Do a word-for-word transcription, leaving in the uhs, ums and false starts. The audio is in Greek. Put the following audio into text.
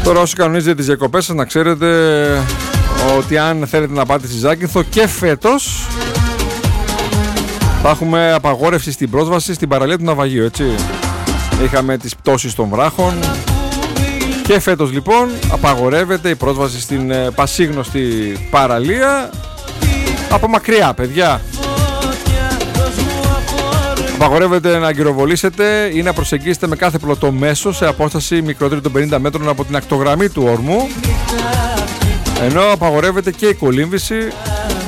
Τώρα όσοι κανονίζετε τις διακοπές σας, να ξέρετε ότι αν θέλετε να πάτε στη Ζάκυνθο και φέτος θα έχουμε απαγόρευση στην πρόσβαση στην παραλία του ναυαγίου, έτσι. Είχαμε τις πτώσεις των βράχων και φέτος λοιπόν απαγορεύεται η πρόσβαση στην ε, πασίγνωστη παραλία από μακριά, παιδιά. Απαγορεύεται να αγκυροβολήσετε ή να προσεγγίσετε με κάθε πλωτό μέσο σε απόσταση μικρότερη των πενήντα μέτρων από την ακτογραμμή του όρμου, ενώ απαγορεύεται και η κολύμβηση